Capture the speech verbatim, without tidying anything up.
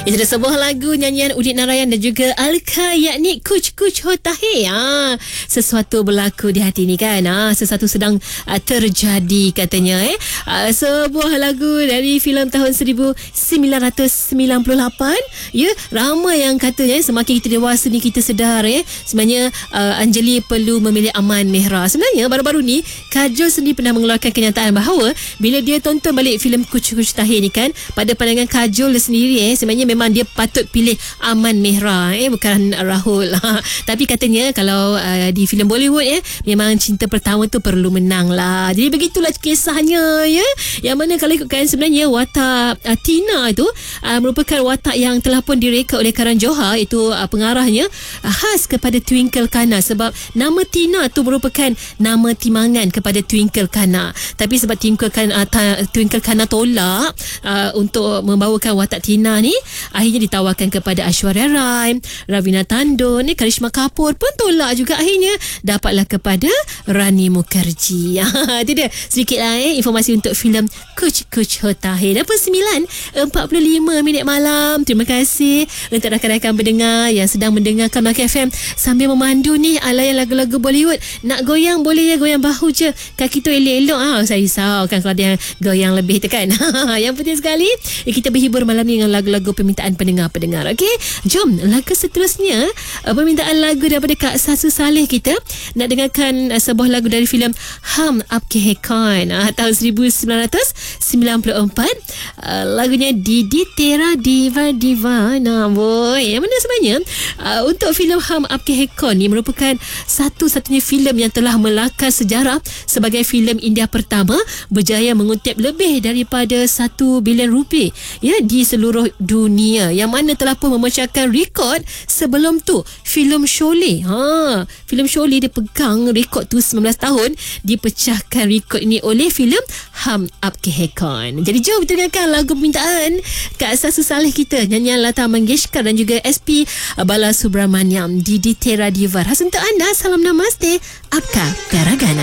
Itu adalah sebuah lagu nyanyian Udit Narayan dan juga Alka, yakni Kuch Kuch Hota Hai. Ha, sesuatu berlaku di hati ni kan. Ha, sesuatu sedang uh, terjadi katanya. Eh. Uh, sebuah lagu dari filem tahun seribu sembilan ratus sembilan puluh lapan. Ya, ramai yang katanya semakin kita dewasa ni kita sedar eh sebenarnya uh, Anjali perlu memilih Aman Mehra. Sebenarnya baru-baru ni Kajol sendiri pernah mengeluarkan kenyataan bahawa bila dia tonton balik filem Kuch Kuch Hota Hai ni kan, pada pandangan Kajol sendiri eh sebenarnya memang dia patut pilih Aman Mehra eh bukan Rahul. Tapi katanya kalau uh, di filem Bollywood eh memang cinta pertama tu perlu menang lah. Jadi begitulah kisahnya ya. Yang mana kalau ikutkan sebenarnya watak uh, Tina itu uh, merupakan watak yang telah pun direka oleh Karan Johar, itu uh, pengarahnya uh, khas kepada Twinkle Khanna, sebab nama Tina tu merupakan nama timangan kepada Twinkle Khanna. Tapi sebab Twinkle Khanna, uh, Twinkle Khanna tolak uh, untuk membawakan watak Tina ni, akhirnya ditawarkan kepada Aishwarya Rai, Ravina Tandon, ni Karishma Kapoor pun tolak juga, akhirnya dapatlah kepada Rani Mukherjee. Itu dia sedikit lah eh, informasi untuk filem Kuch Kuch Hota Hai. Dah pun sembilan empat puluh lima minit malam. Terima kasih untuk rakan-rakan pendengar yang sedang mendengarkan Melaka F M sambil memandu ni ala lagu-lagu Bollywood. Nak goyang boleh ya, goyang bahu je, kaki tu elok-elok. Ah, saya risau kan kalau ada yang goyang lebih tu kan. Yang penting sekali kita berhibur malam ni dengan lagu-lagu permintaan pendengar-pendengar. Okey, jom lagu seterusnya, permintaan lagu daripada Kak Sasu Saleh. Kita nak dengarkan sebuah lagu dari filem Hum Aapke Hai Kaun tahun seribu sembilan ratus sembilan puluh empat. Lagunya Didi Tera Diva Divana. Boy, yang mana sebenarnya untuk filem Hum Aapke Hai Kaun ni merupakan satu-satunya filem yang telah melakar sejarah sebagai filem India pertama berjaya mengutip lebih daripada satu bilion rupiah ya di seluruh dunia, yang mana telah pun memecahkan rekod sebelum tu filem Sholay. Ha, filem Sholay dia pegang rekod tu sembilan belas tahun, dipecahkan rekod ini oleh filem Hum Aapke Hai Kaun. Jadi jom kita dengarkan lagu permintaan Kak Sasu Saleh kita, nyanyian Lata Mangeshkar dan juga S P Balasubramaniam, Didi Tera Diva. Khas untuk anda, salam namaste, Apka Pyara Gana.